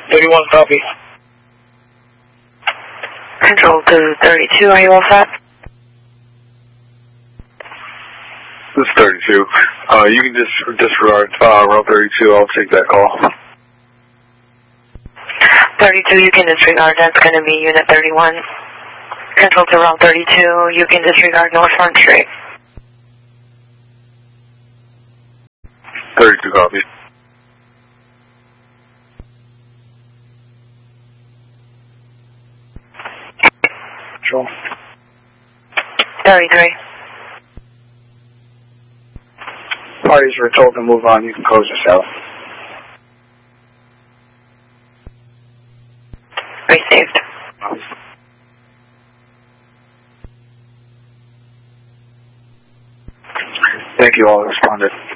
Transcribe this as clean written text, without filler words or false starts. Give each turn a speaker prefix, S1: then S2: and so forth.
S1: 31, copy.
S2: Control to 32, are you all set?
S3: This is 32. You can disregard route 32. I'll take that call.
S2: 32, you can disregard. That's going to be Unit 31. Control to route 32, you can disregard North Front Street.
S3: 32, copy.
S1: Control.
S2: 33.
S1: Parties were told to move on. You can close this out.
S2: Received.
S1: Thank you, all responded.